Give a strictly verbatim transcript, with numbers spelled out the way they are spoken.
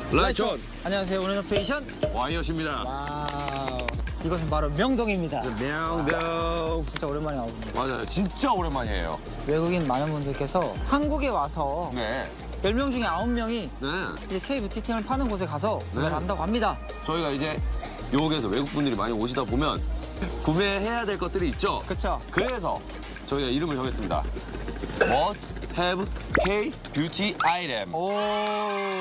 라이촌. 안녕하세요. 오늘은 페이션 와이엇입니다. 와우. 이것은 바로 명동입니다. 명동. 진짜 오랜만에 나오습니다. 맞아요. 진짜 오랜만이에요. 외국인 많은 분들께서 한국에 와서 네. 열 명 중에 아홉 명이 네. 이제 K뷰티템을 파는 곳에 가서 구매를 네. 한다고 합니다. 저희가 이제 요옥에서 외국 분들이 많이 오시다 보면 구매해야 될 것들이 있죠. 그쵸? 그래서 저희가 이름을 정했습니다. Must have K Beauty Item. 오.